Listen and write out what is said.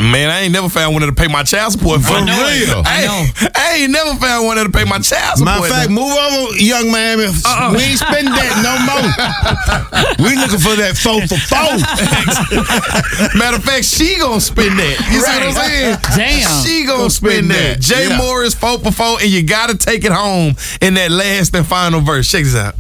Man, I ain't never found one that'll pay my child support. For real. I ain't never found one that'll pay my child support. Matter of fact, move over, young man. We ain't spending that no more. We looking for that 4 for 4. Matter of fact, she gonna spend that. You see what I'm saying? Damn. She gonna spend that. Jay Morris 4 for 4, and you gotta take it home in that last and final verse. Check this out.